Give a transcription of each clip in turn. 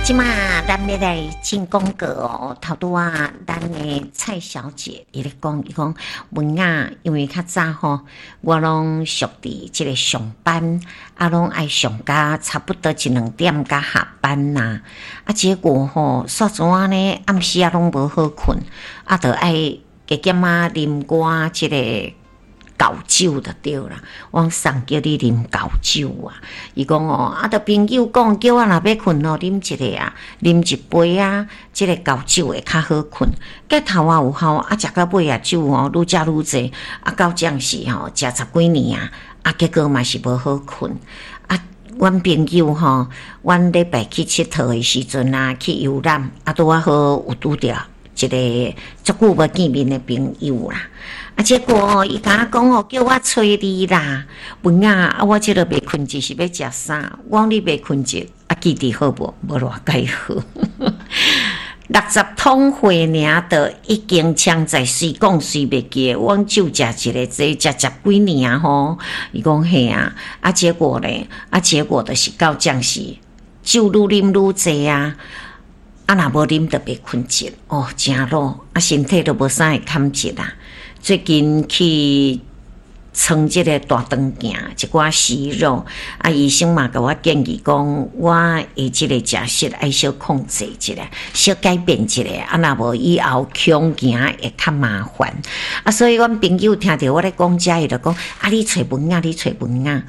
即马咱要来进广告哦，头拄啊，咱的蔡小姐伊咧讲，伊讲文雅，因为较早吼，我拢属伫即个上班，拢爱上到差不多1-2点甲下班呐，结果吼，煞怎啊呢？暗时拢无好困，着爱加减啉寡即个高酒就对啦，我送叫你啉高酒啊！伊讲哦，着朋友讲叫我若要困哦，啉一个啊，啉一杯啊，即个高酒会较好困。计头啊有效，食到尾啊酒哦，愈食愈济，到将时吼，食10几年啊，结果嘛是无好困。阮朋友吼，阮礼拜去佚佗的时阵啊，去游览，拄好有拄着一个足久无见面的朋友啦。结果伊甲我讲哦，叫我找你啦，文雅我即个袂困，就是要食啥？我讲你袂困着，记忆好无？无偌介好。60通货尔，就已经抢在随讲随袂记，我就食一个这食10几年吼。伊讲嘿啊，结果咧，结果就是到将时酒愈啉愈济啊。若无啉就袂困着哦，真老身体都无啥会堪着啦。最近去称即个大肠镜，一寡息肉医生嘛甲我建议讲，我的即个食食爱小控制一下，小改变一下，若无以后恐行会较麻烦所以阮朋友听着我咧讲遮，伊就讲你找文雅，你找文雅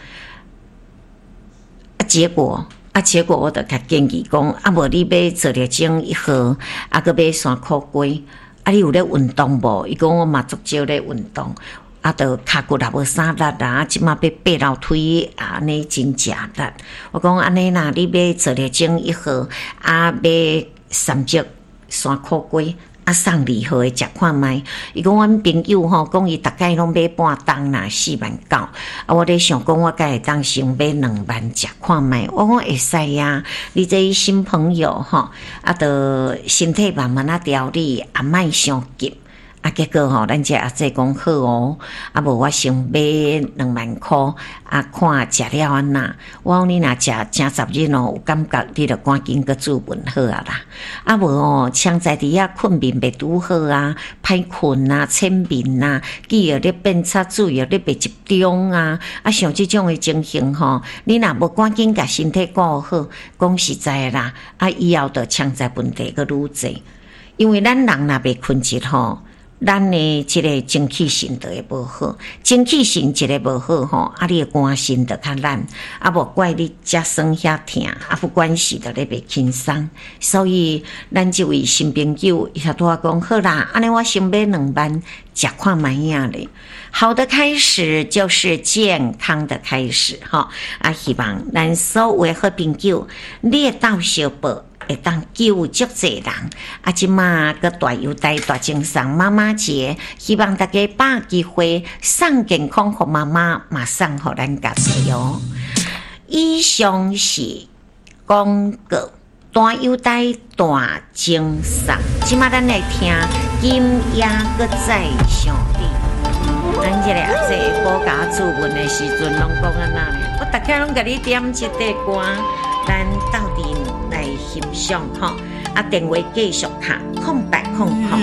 结果我就甲建议讲，无你要做热种1号，搁买3箍龟，你有咧运动无？伊讲我嘛足少咧运动，就骹骨也无啥力啦，即马要爬楼梯安尼真食力。我讲安尼啦，你要做热种1号，买3只3箍龟。送2号的食看卖，伊讲阮朋友吼，讲伊大概拢买半当啦，49000。我咧想讲，我该会当先买2万食看卖。我讲会使呀，你这新朋友吼，就身体慢慢调理，莫伤急。结果吼，咱这阿姐讲好哦，无我先买2万块，看食了安那。我讲你若食正10日哦，有感觉你就赶紧个注文好啦。无哦，像在伫遐困眠袂拄好歹困浅眠记忆力变差，注意力袂集中像即种的情形吼，你若无赶紧甲身体顾好，讲实在啦，以后就像在问题个愈济，因为咱人若袂困着吼。咱的即个精气神就会无好，精气神一个无好吼，你的肝肾就较烂，无怪你遮酸遐疼，不管是就咧袂轻松。所以咱即位新朋友伊拄我讲好啦，安尼我先买2万食看卖影咧。好的开始就是健康的开始哈希望咱所有的好朋友，你会到小报。会当救足济人即马个大优待大精神妈妈节，希望大家把机会送健康给妈妈，马上给咱家己哦。以上是广告，大优待大精神。即马咱来听金夜搁再上你。咱这个阿姐报家注文的时阵，拢讲安那呢？我大家拢甲你点一块歌，咱到底来欣赏哈。电话继续卡，0800。